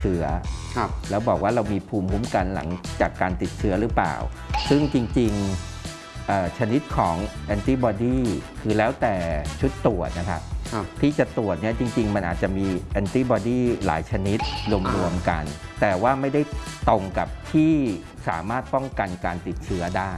เชื้อแล้วบอกว่าเรามีภูมิคุ้มกันหลังจากการติดเชื้อหรือเปล่าซึ่งจริงๆชนิดของแอนติบอดีคือแล้วแต่ชุดตรวจนะครับที่จะตรวจเนี่ยจริงๆมันอาจจะมีแอนติบอดีหลายชนิดรวมๆกันแต่ว่าไม่ได้ตรงกับที่สามารถป้องกันการติดเชื้อได้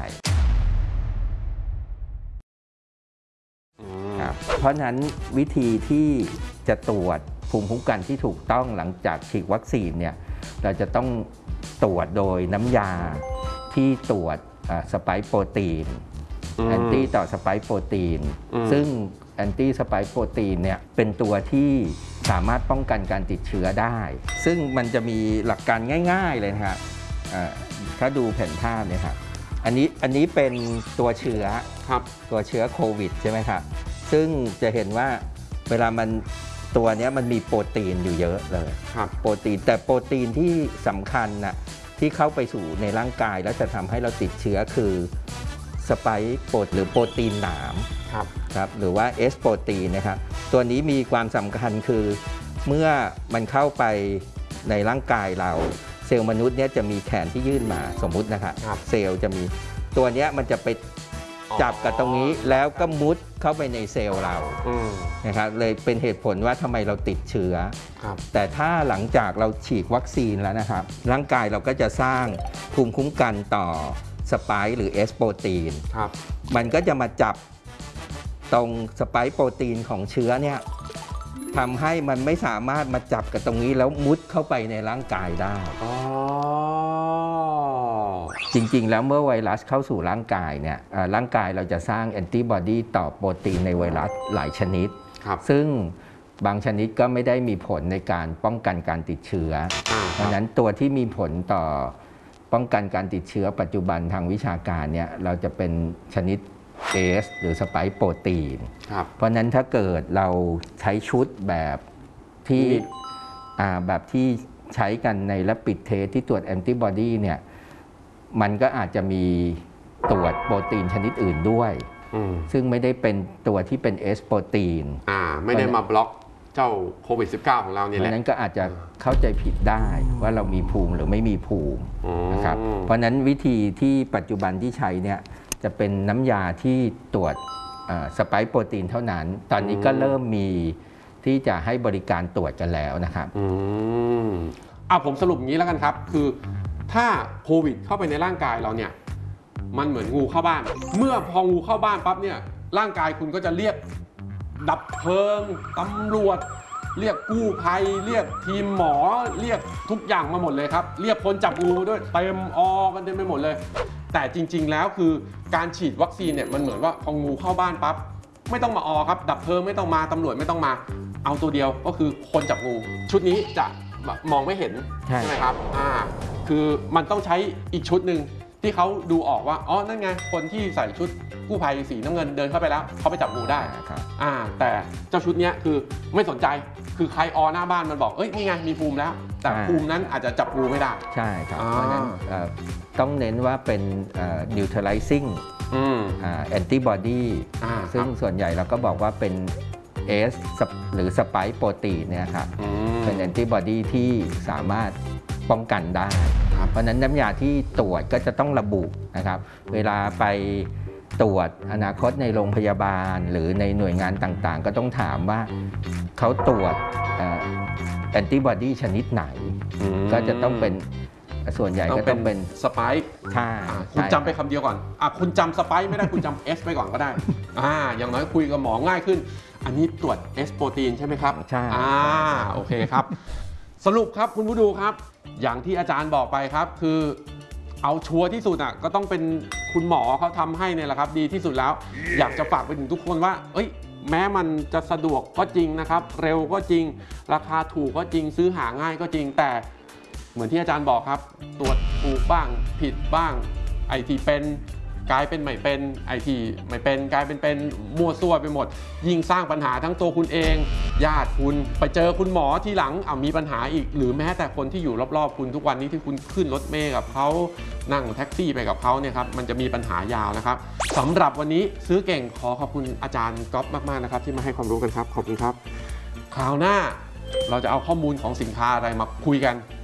เพราะฉะนั้นวิธีที่จะตรวจภูมิคุ้มกันที่ถูกต้องหลังจากฉีดวัคซีนเนี่ยเราจะต้องตรวจโดยน้ำยาที่ตรวจสไปค์โปรตีนแอนตี้ต่อสไปค์โปรตีนซึ่งแอนตี้สไปค์โปรตีนเนี่ยเป็นตัวที่สามารถป้องกันการติดเชื้อได้ซึ่งมันจะมีหลักการง่ายๆเลยนะครับถ้าดูแผนภาพเนี่ยครับอันนี้เป็นตัวเชื้อตัวเชื้อโควิดใช่ไหมครับซึ่งจะเห็นว่าเวลามันตัวนี้มันมีโปรตีนอยู่เยอะเลยโปรตีนแต่โปรตีนที่สำคัญนะที่เข้าไปสู่ในร่างกายแล้วจะทำให้เราติดเชื้อคือสไปค์โปรตีนหรือโปรตีนหนามครับหรือว่าเอสโปรตีนนะครับตัวนี้มีความสำคัญคือเมื่อมันเข้าไปในร่างกายเราเซลล์มนุษย์เนี่ยจะมีแขนที่ยื่นมาสมมุตินะครับเซลล์จะมีตัวนี้มันจะไปจับกับตรงนี้แล้วก็มุดเข้าไปในเซลล์เรานะครับเลยเป็นเหตุผลว่าทำไมเราติดเชื้อแต่ถ้าหลังจากเราฉีดวัคซีนแล้วนะครับร่างกายเราก็จะสร้างภูมิคุ้มกันต่อสไปค์หรือเอสโปรตีนมันก็จะมาจับตรงสไปค์โปรตีนของเชื้อเนี่ยทำให้มันไม่สามารถมาจับกับตรงนี้แล้วมุดเข้าไปในร่างกายได้จริงๆแล้วเมื่อไวรัสเข้าสู่ร่างกายเนี่ยร่างกายเราจะสร้างแอนติบอดีต่อโปรตีนในไวรัสหลายชนิดซึ่งบางชนิดก็ไม่ได้มีผลในการป้องกันการติดเชื้อเพราะฉะนั้นตัวที่มีผลต่อป้องกันการติดเชื้อปัจจุบันทางวิชาการเนี่ยเราจะเป็นชนิดเอสหรือสไปค์โปรตีนเพราะนั้นถ้าเกิดเราใช้ชุดแบบที่ใช้กันในRapid Testที่ตรวจแอนติบอดีเนี่ยมันก็อาจจะมีตรวจโปรตีนชนิดอื่นด้วยซึ่งไม่ได้เป็นตัวที่เป็นเอสโปรตีนไม่ได้มาบล็อกเจ้าโควิด -19 ของเราเนี่ยแหละเพราะนั้นก็อาจจะเข้าใจผิดได้ว่าเรามีภูมิหรือไม่มีภูมินะครับเพราะนั้นวิธีที่ปัจจุบันที่ใช้เนี่ยจะเป็นน้ำยาที่ตรวจสไปค์โปรตีนเท่านั้นตอนนี้ก็เริ่มมีที่จะให้บริการตรวจกันแล้วนะครับผมสรุปอย่างนี้แล้วกันครับคือถ้าโควิดเข้าไปในร่างกายเราเนี่ยมันเหมือนงูเข้าบ้านเมื่อพองูเข้าบ้านปั๊บเนี่ยร่างกายคุณก็จะเรียกดับเพลิงตำรวจเรียกกู้ภัยเรียกทีมหมอเรียกทุกอย่างมาหมดเลยครับเรียกคนจับงูด้วยเต็มกันเต็มไปหมดเลยแต่จริงๆแล้วคือการฉีดวัคซีนเนี่ยมันเหมือนว่าพองูเข้าบ้านปั๊บไม่ต้องมาครับดับเพลิงไม่ต้องมาตำรวจไม่ต้องมาเอาตัวเดียวก็คือคนจับงูชุดนี้จะมองไม่เห็นใช่ไหมครับคือมันต้องใช้อีกชุดหนึ่งที่เขาดูออกว่านั่นไงคนที่ใส่ชุดกู้ภัยสีน้ำเงินเดินเข้าไปแล้วเขาไปจับงูได้แต่เจ้าชุดนี้คือไม่สนใจคือใครหน้าบ้านมันบอกนี่ไงมีภูมิแล้วแต่ภูมินั้นอาจจะจับงูไม่ได้ใช่ครับเพราะฉะนั้นต้องเน้นว่าเป็น neutralizing antibody ซึ่งส่วนใหญ่เราก็บอกว่าเป็นเอสหรือสไปค์โปรตีนเนี่ยครับเป็นแอนติบอดีที่สามารถป้องกันได้เพราะนั้นน้ำยาที่ตรวจก็จะต้องระบุนะครับเวลาไปตรวจอนาคตในโรงพยาบาลหรือในหน่วยงานต่างๆก็ต้องถามว่าเขาตรวจแอนติบอดีชนิดไหนก็จะต้องเป็นส่วนใหญ่ก็ต้องเป็นสไปค์ใช่คุณจำไปคำเดียวก่อนคุณจำสไปค์ไม่ได้คุณจำเอสไปก่อนก็ได้อย่างน้อยคุยกับหมอง่ายขึ้นอันนี้ตรวจเอสโปรตีนใช่ไหมครับใช่โอเคครับสรุปครับคุณผู้ดูครับอย่างที่อาจารย์บอกไปครับคือเอาชัวร์ที่สุดก็ต้องเป็นคุณหมอเขาทำให้เนี่ยแหละครับดีที่สุดแล้วอยากจะฝากไปถึงทุกคนว่าแม้มันจะสะดวกก็จริงนะครับเร็วก็จริงราคาถูกก็จริงซื้อหาง่ายก็จริงแต่เหมือนที่อาจารย์บอกครับตรวจถูกบ้างผิดบ้างไอที่เป็นกลายเป็นไม่เป็นไอที่ไม่เป็นกลายเป็นมั่วซั่วไปหมดยิ่งสร้างปัญหาทั้งตัวคุณเองญาติคุณไปเจอคุณหมอทีหลังมีปัญหาอีกหรือแม้แต่คนที่อยู่รอบๆคุณทุกวันนี้ที่คุณขึ้นรถเมล์กับเขานั่งแท็กซี่ไปกับเขาเนี่ยครับมันจะมีปัญหายาวนะครับสำหรับวันนี้ซื้อเก่งขอขอบคุณอาจารย์ก๊อฟมากๆนะครับที่มาให้ความรู้กันครับขอบคุณครับคราวหน้าเราจะเอาข้อมูลของสินค้าอะไรมาคุยกัน